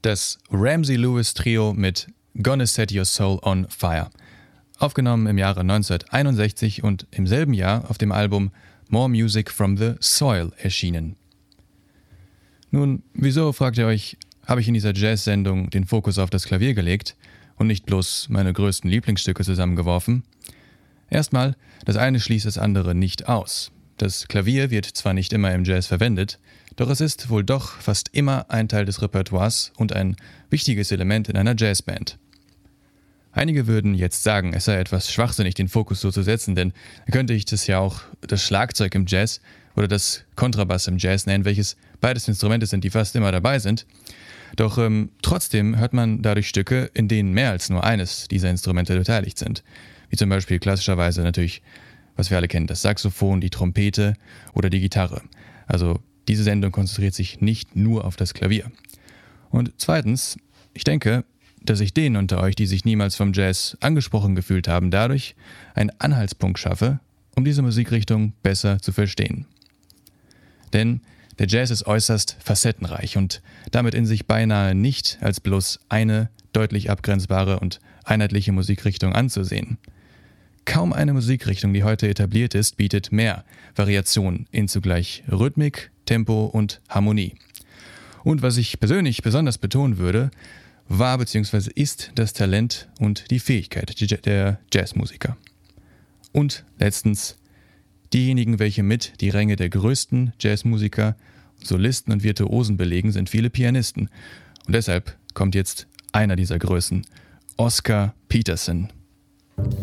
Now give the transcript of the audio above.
Das Ramsey Lewis Trio mit Gonna Set Your Soul on Fire. Aufgenommen im Jahre 1961 und im selben Jahr auf dem Album More Music from the Soil erschienen. Nun, wieso, fragt ihr euch, habe ich in dieser Jazz-Sendung den Fokus auf das Klavier gelegt und nicht bloß meine größten Lieblingsstücke zusammengeworfen? Erstmal, das eine schließt das andere nicht aus. Das Klavier wird zwar nicht immer im Jazz verwendet, doch es ist wohl doch fast immer ein Teil des Repertoires und ein wichtiges Element in einer Jazzband. Einige würden jetzt sagen, es sei etwas schwachsinnig, den Fokus so zu setzen, denn dann könnte ich das ja auch das Schlagzeug im Jazz oder das Kontrabass im Jazz nennen, welches beides Instrumente sind, die fast immer dabei sind. Doch trotzdem hört man dadurch Stücke, in denen mehr als nur eines dieser Instrumente beteiligt sind. Wie zum Beispiel klassischerweise natürlich, was wir alle kennen, das Saxophon, die Trompete oder die Gitarre. Also diese Sendung konzentriert sich nicht nur auf das Klavier. Und zweitens, ich denke, dass ich denen unter euch, die sich niemals vom Jazz angesprochen gefühlt haben, dadurch einen Anhaltspunkt schaffe, um diese Musikrichtung besser zu verstehen. Denn der Jazz ist äußerst facettenreich und damit in sich beinahe nicht als bloß eine deutlich abgrenzbare und einheitliche Musikrichtung anzusehen. Kaum eine Musikrichtung, die heute etabliert ist, bietet mehr Variation in zugleich Rhythmik, Tempo und Harmonie. Und was ich persönlich besonders betonen würde, war bzw. ist das Talent und die Fähigkeit der Jazzmusiker. Und letztens, diejenigen, welche mit die Ränge der größten Jazzmusiker, Solisten und Virtuosen belegen, sind viele Pianisten. Und deshalb kommt jetzt einer dieser Größen, Oscar Peterson.